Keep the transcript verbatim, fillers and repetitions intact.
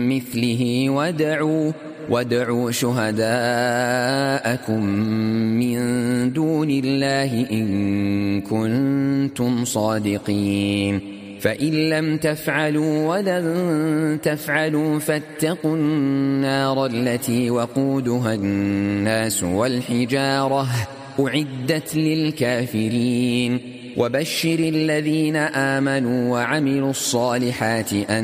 مثله وادعوا, وادعوا شهداءكم من دون الله إن كنتم صادقين فإن لم تفعلوا ولن تفعلوا فاتقوا النار التي وقودها الناس والحجارة أعدت للكافرين وبشر الذين آمنوا وعملوا الصالحات أن